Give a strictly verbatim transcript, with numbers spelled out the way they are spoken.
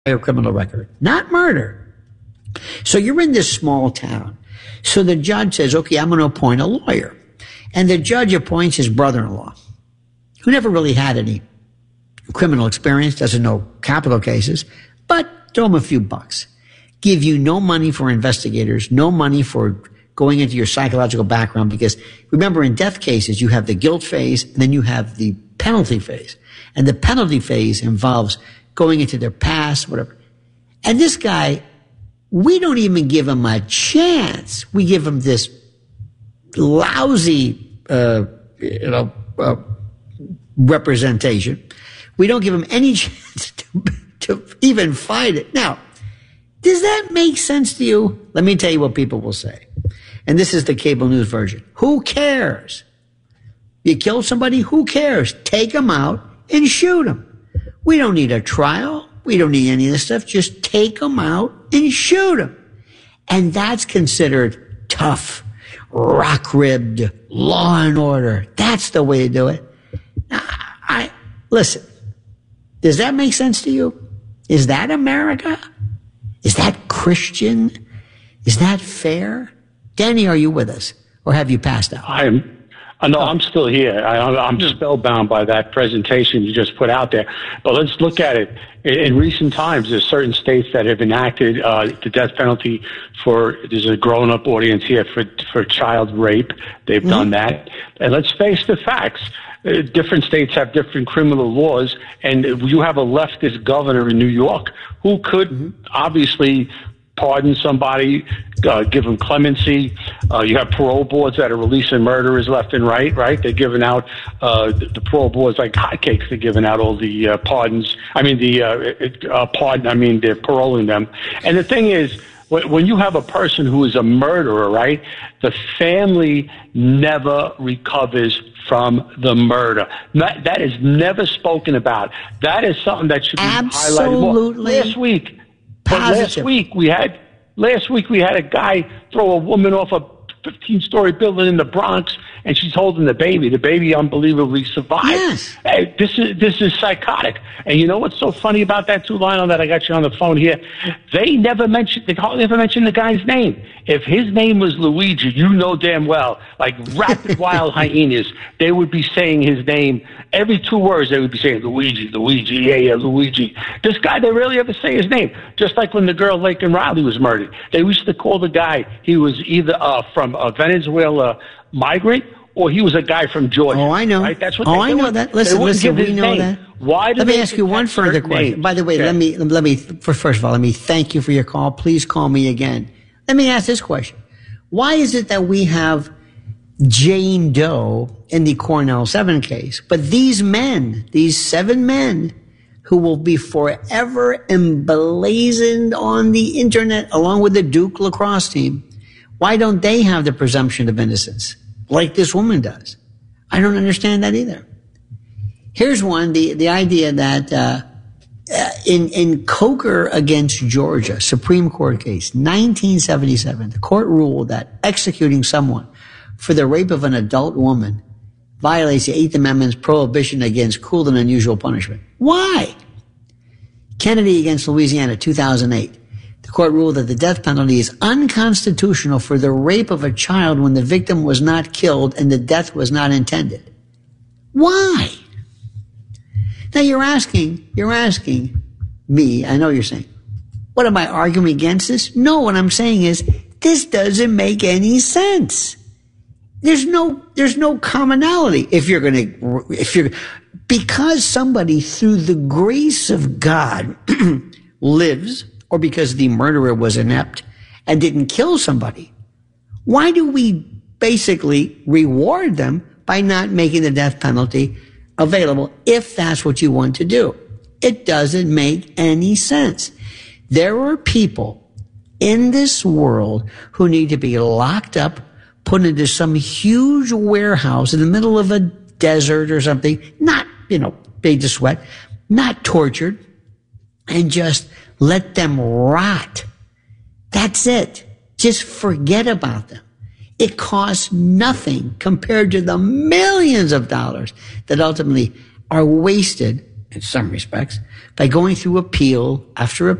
prior criminal record, not murder. So you're in this small town. So the judge says, okay, I'm going to appoint a lawyer. And the judge appoints his brother-in-law, who never really had any criminal experience, doesn't know capital cases, but throw him a few bucks. Give you no money for investigators, no money for going into your psychological background, because remember, in death cases, you have the guilt phase, and then you have the penalty phase. And the penalty phase involves going into their past, whatever. And this guy, we don't even give him a chance. We give him this lousy, uh, you know, uh, representation. We don't give him any chance to, to even fight it. Now, does that make sense to you? Let me tell you what people will say. And this is the cable news version. Who cares? You killed somebody? Who cares? Take them out and shoot them. We don't need a trial. We don't need any of this stuff. Just take them out and shoot them. And that's considered tough, rock-ribbed, law and order. That's the way to do it. Now, I, listen, does that make sense to you? Is that America? Is that Christian? Is that fair? Danny, are you with us? Or have you passed out? I'm Uh, no, I'm still here. I, I'm spellbound by that presentation you just put out there. But let's look at it. In, in recent times, there's certain states that have enacted uh, the death penalty for, there's a grown-up audience here, for, for child rape. They've mm-hmm. done that. And let's face the facts. Uh, different states have different criminal laws, and you have a leftist governor in New York who could mm-hmm. obviously pardon somebody, uh, give them clemency. Uh, you have parole boards that are releasing murderers left and right, right? They're giving out, uh, the, the parole boards like hotcakes. They're giving out all the uh, pardons. I mean, the uh, it, uh, pardon, I mean, they're paroling them. And the thing is, when you have a person who is a murderer, right, the family never recovers from the murder. That, that is never spoken about. That is something that should be highlighted more. Absolutely. Last week, but last week we had last week we had a guy throw a woman off a fifteen-story building in the Bronx, and she's holding the baby. The baby unbelievably survived. Yes. Hey, this is this is psychotic. And you know what's so funny about that too, Lionel, that I got you on the phone here? They never mentioned they hardly ever mentioned the guy's name. If his name was Luigi, you know damn well, like rapid wild hyenas, they would be saying his name every two words. They would be saying Luigi, Luigi, yeah, yeah, Luigi. This guy, they rarely ever say his name. Just like when the girl Laken Riley was murdered, they used to call the guy, he was either uh, from a Venezuela migrant, or he was a guy from Georgia. Oh, I know. Right? That's what oh, they, I know would, that. Listen, listen, we know name. that. Why do let me they ask you one further question. Names? By the way, okay. let me let me first of all, let me thank you for your call. Please call me again. Let me ask this question: why is it that we have Jane Doe in the Cornell seven case, but these men, these seven men, who will be forever emblazoned on the internet along with the Duke lacrosse team, why don't they have the presumption of innocence like this woman does? I don't understand that either. Here's one, the, the idea that uh, uh, in, in Coker against Georgia, Supreme Court case, nineteen seventy-seven, the court ruled that executing someone for the rape of an adult woman violates the Eighth Amendment's prohibition against cruel and unusual punishment. Why? Kennedy against Louisiana, two thousand eight. The court ruled that the death penalty is unconstitutional for the rape of a child when the victim was not killed and the death was not intended. Why? Now you're asking, you're asking me, I know you're saying, what am I arguing against this? No, what I'm saying is, this doesn't make any sense. There's no, there's no commonality. If you're going to, if you're, because somebody through the grace of God lives, or because the murderer was inept and didn't kill somebody, why do we basically reward them by not making the death penalty available if that's what you want to do? It doesn't make any sense. There are people in this world who need to be locked up, put into some huge warehouse in the middle of a desert or something, not, you know, paid to sweat, not tortured, and just let them rot. That's it. Just forget about them. It costs nothing compared to the millions of dollars that ultimately are wasted in some respects, by going through appeal after